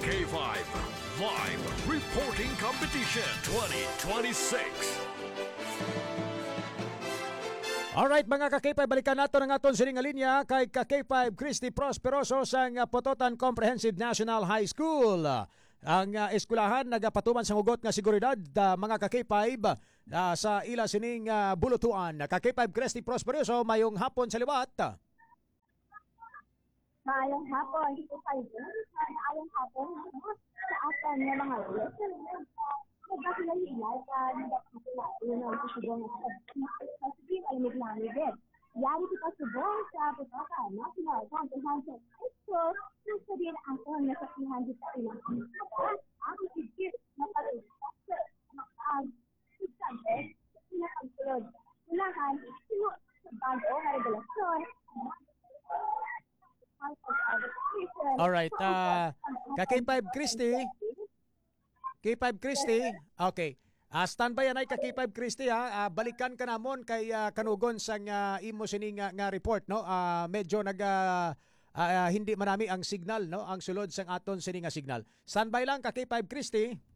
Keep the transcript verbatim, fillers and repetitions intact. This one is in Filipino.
K five Live Reporting Competition twenty twenty-six. Alright mga ka-K five, balikan nato ng aton sining nga linya kay ka-K five Christy Prosperoso sa uh, Pototan Comprehensive National High School. Ang uh, eskwelahan nagapatuman sa hugot nga seguridad uh, mga ka-K five uh, sa ila sining uh, bulutuan. Ka-K five Christy Prosperoso, mayong hapon sa liwat. Maayong hapon, dito kayo. Maayong hapon sa atin ng mga lesson. Diba sila hilay ka nagpapakula yun ang susubong sa sabihin alamig namin din. Yari kita subong sa Potocan National Comprehensive High School na sabihin ang kong nasakihan dito sa ilang ang sigit na pag-usap sa mag-subject sa pinakagulod. Unahan, sino sa bago na regulasyon. Alright, uh, ka-K five Christy. K five Christy, okay. Uh, standby yan ay ka-K five Christy ha. Uh, balikan ka namon kay uh, kanugon sa uh, imo sining nga, nga report no. Uh, medyo nag uh, uh, hindi manami ang signal no, ang sulod sang aton sining nga signal. Standby lang ka-K five Christy.